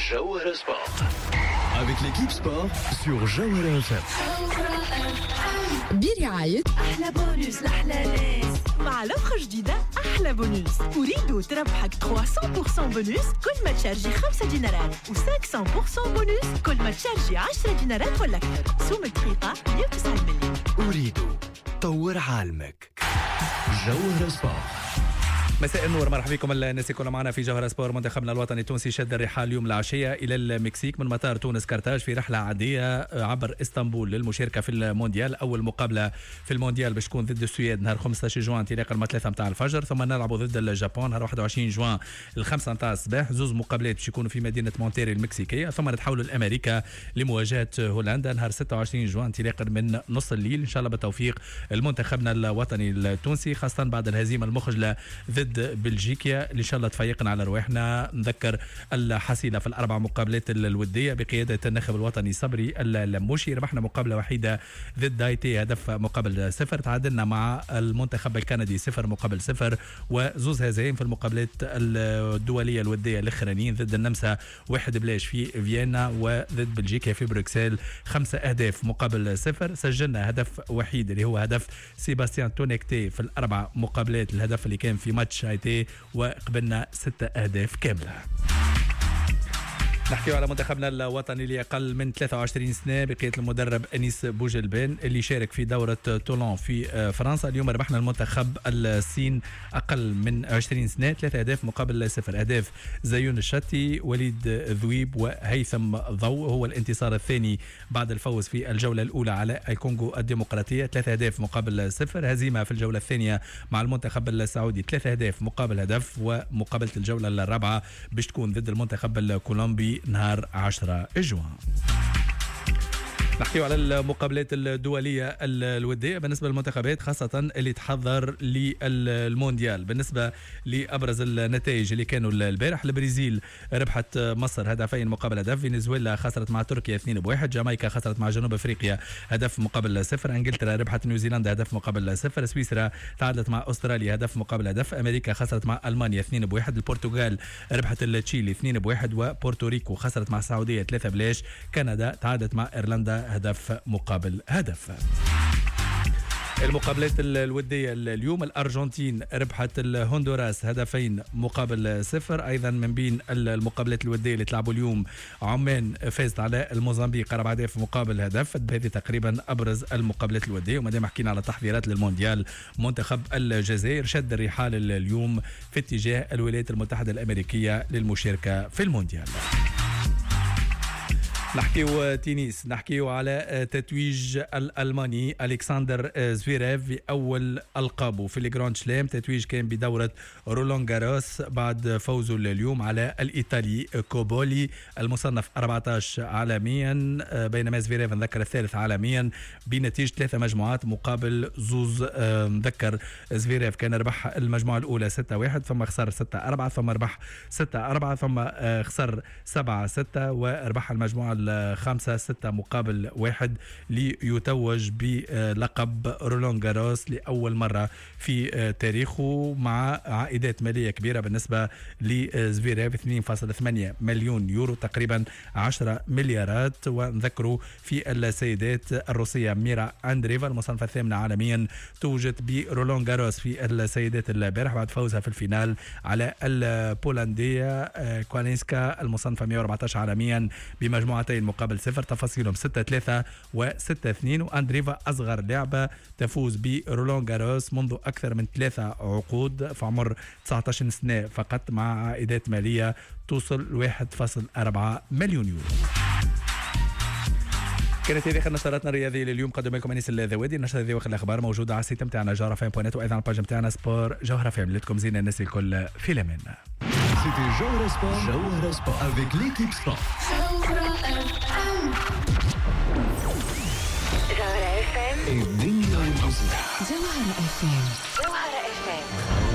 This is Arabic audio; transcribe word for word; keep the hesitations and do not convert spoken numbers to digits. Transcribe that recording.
Jawhara Sport. Avec l'équipe sport sur Jawhara F M. برعاية أحلى بونus لأحلى ناس مع لوحة جديدة أحلى بونus. أريد تربحك ثلاثمية بالمية بونus كل ما تشارجي خمسة دينارات و500 بالمية بونus كل ما تشارجي عشرة دينارات ولا أكثر. سوم دقيقة مية وتسعين مليون. أريد طور عالمك. جوهرة سبورت. مساء النور، مرحبا بكم الناس كلها معنا في جوهرة سبور. منتخبنا الوطني التونسي شد الرحال اليوم العشية إلى المكسيك من مطار تونس كارتاج في رحلة عادية عبر اسطنبول للمشاركة في المونديال. أول مقابلة في المونديال باش تكون ضد السويد نهار خمسة عشر جوان انطلاقا الرقم ثلاثة متاع الفجر، ثم نلعبوا ضد اليابان نهار واحد وعشرين جوان الخمسة متاع الصباح. زوز مقابلات باش يكونوا في مدينة مونتيري المكسيكية، ثم نتحولوا لأمريكا لمواجهة هولندا نهار ستة وعشرين جوان انطلاقا من نص الليل. إن شاء الله بالتوفيق المنتخبنا الوطني التونسي، خاصة بعد الهزيمة المخجلة ضد بلجيكا اللي ان شاء الله تفيقنا على رواحنا. نذكر الحصيله في الاربع مقابلات الوديه بقياده الناخب الوطني صبري اللموشي. ربحنا مقابله وحيده ضد هايتي هدف مقابل صفر، تعادلنا مع المنتخب الكندي صفر مقابل صفر، وزوز هزايم في المقابلات الدوليه الوديه الاخرانيين ضد النمسا واحد بلاش في فيينا وضد بلجيكا في بروكسل خمسه اهداف مقابل صفر. سجلنا هدف وحيد اللي هو هدف سيباستيان تونيكتي في الاربع مقابلات، الهدف اللي كان في ماتش هايتي، وقبلنا ستة أهداف كاملة. نحكي على منتخبنا الوطني اللي أقل من ثلاثة وعشرين سنة بقيادة المدرب أنيس بوجلبان اللي شارك في دورة تولون في فرنسا. اليوم ربحنا المنتخب الصين أقل من عشرين سنة ثلاثة أهداف مقابل صفر. أهداف زيون الشتي، وليد ذويب، وهيثم ضو. هو الانتصار الثاني بعد الفوز في الجولة الأولى على الكونغو الديمقراطية ثلاثة أهداف مقابل صفر. هزيمة في الجولة الثانية مع المنتخب السعودي ثلاثة أهداف مقابل هدف، ومقابلة الجولة الرابعة باش تكون ضد المنتخب الكولومبي نهار عشرة جوان. نحكي على المقابلات الدولية الودية بالنسبة للمنتخبات خاصة اللي تحضر للمونديال. بالنسبة لأبرز النتائج اللي كانوا البارح، البرازيل ربحت مصر هدفين مقابل هدف، فنزويلا خسرت مع تركيا اثنين بواحد، جامايكا خسرت مع جنوب أفريقيا هدف مقابل صفر، انجلترا ربحت نيوزيلندا هدف مقابل صفر، سويسرا تعادلت مع أستراليا هدف مقابل هدف، أمريكا خسرت مع ألمانيا اثنين بواحد، البرتغال ربحت تشيلي اثنين بواحد، وبورتوريكو خسرت مع السعودية ثلاثة بلاش، كندا تعادلت مع إيرلندا هدف مقابل هدف. المقابلات الودية اليوم، الأرجنتين ربحت الهندوراس هدفين مقابل صفر. أيضا من بين المقابلات الودية اللي تلعبوا اليوم، عمان فازت على الموزمبيق أربع أهداف مقابل هدف. بهذه تقريبا أبرز المقابلات الودية. وما دام حكينا على تحضيرات للمونديال، منتخب الجزائر شد الرحال اليوم في اتجاه الولايات المتحدة الأمريكية للمشاركة في المونديال. نحكيو تينيس، نحكيو على تتويج الألماني ألكسندر زفيريف بأول ألقابه في الجراند سلام. تتويج كان بدورة رولان جاروس بعد فوزه اليوم على الإيطالي كوبولي المصنف أربعة عشر عالميا، بينما زفيريف نذكر الثالث عالميا بنتيجة ثلاثة مجموعات مقابل زوز. نذكر زفيريف كان ربح المجموعة الأولى ستة واحد، ثم خسر ستة أربعة، ثم ربح ستة أربعة، ثم خسر سبعة ستة، وربح المجموعة خمسة ستة مقابل واحد ليتوج بلقب رولان جاروس لأول مرة في تاريخه، مع عائدات مالية كبيرة بالنسبة لزفيريف اثنين فاصلة ثمانية مليون يورو، تقريبا عشرة مليارات. ونذكروا في السيدات الروسية ميرا أندريفا المصنفة الثامنة عالميا توجت برولان جاروس في السيدات البارح بعد فوزها في الفينال على البولندية كوالينسكا المصنفة مئة وأربعة عشر عالميا بمجموعتين مقابل صفر، تفاصيلهم ستة ثلاثة وستة اثنين. وأندريفا أصغر لعبة تفوز برولان جاروس منذ أكثر من ثلاثة عقود في عمر تسعة عشر سنة فقط، مع عائدات مالية توصل واحد فاصلة أربعة مليون يورو. كانت هذه نشراتنا الرياضية لليوم، قدم لكم أنيس الذوادي. النشرة هذه واخر الأخبار موجودة على السيت نتاعنا جوهرة فام بوينت، وأيضا على الباج نتاعنا سبور جوهرة فام. لكم زين الناس الكل في الأمان. C'était Jawhara Sport. Jawhara Sport avec l'équipe sport. Jawhara F M. الدنيا والمصنع. جوهرة اف ام. Jawhara F M.